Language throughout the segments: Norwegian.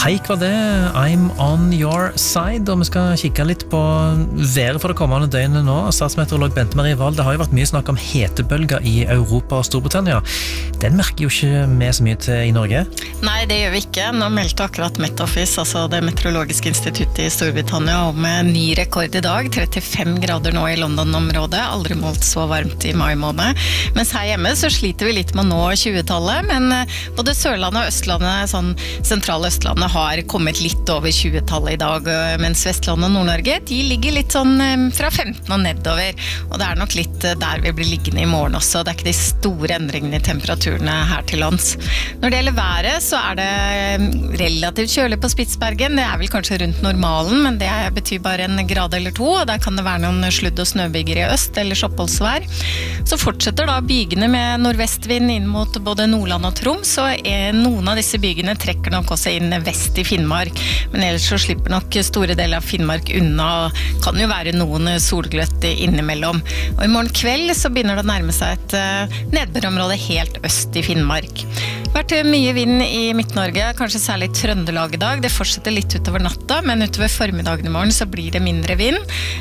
Haik var det, I'm on your side, og vi skal kikke litt på været for det kommende døgnet nå. Statsmeteorolog Bente Marie Wahl, det har jo vært mye snakk om hetebølger i Europa og Storbritannia. Den merker jo ikke vi så mye til i Norge. Nei, det gjør vi ikke. Nå meldte akkurat Met Office, altså det meteorologiske instituttet i Storbritannia, om en ny rekord i dag, 35 grader nå i London-området, aldri målt så varmt i mai måned. Mens her hjemme så sliter vi litt med å nå 20-tallet, men både Sørlandet og Østlandet, sånn sentrale Østlandet, har kommet litt over 20-tallet i dag, mens Vestlandet og Nord-Norge, de ligger litt sånn fra 15 og nedover, og det er nok litt der vi blir liggende i morgen også. Det er ikke de store endringene i temperaturene her til lands. Når det gjelder været, så er det relativt kjølig på Spitsbergen. Det er vel kanskje rundt normalen, men det betyr bare en grad eller to, og der kan det være noen sludd- og snøbyger i øst, eller oppholdsvær. Så fortsetter da bygene med nordvestvind inn mot både Nordland og Troms, og noen av disse bygene trekker nok også inn vest i Finnmark, men ellers så slipper nok store deler av Finnmark unna, og kan jo være noen solgløtt innimellom. Og i morgen kveld så begynner det å nærme seg et nedbørområde helt øst i Finnmark. Vært mye vind i Midt-Norge, kanskje særlig Trøndelag i dag. Det fortsetter litt utover natta, men utover formiddagen i morgen så blir det mindre vind.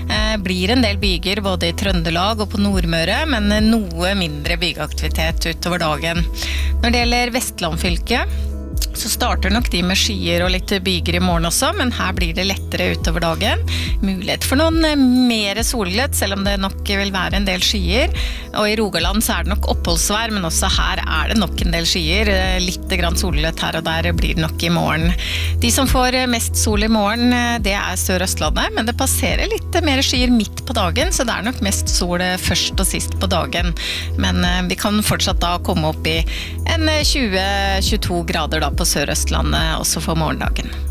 Blir en del byger både i Trøndelag og på Nordmøre, men noe mindre bygeaktivitet utover dagen. Når det gjelder Vestlandfylket, så starter nok de med skyer og litt byger i morgen også, men her blir det lettere utover dagen. Mulighet for noen mer solgløtt, selv om det nok vil være en del skyer. Og i Rogaland så er det nok oppholdsvær, men også her er det nok en del skyer. Litt grann solgløtt her og der blir det nok i morgen. De som får mest sol i morgen, det er Sør-Østlandet, men det passerer litt mer skyer midt på dagen, så det er nok mest sol først og sist på dagen. Men vi kan fortsatt da komme opp i en 20-22 grader da på Sør-Østlandet også for morgendagen.